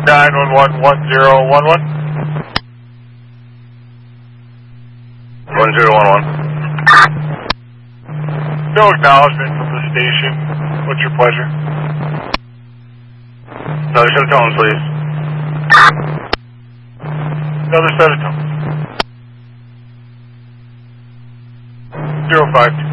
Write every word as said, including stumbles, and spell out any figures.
nine one one one zero one one. one zero one one. No acknowledgement from the station. What's your pleasure? Another set of tones, please. Another set of tones. zero five two.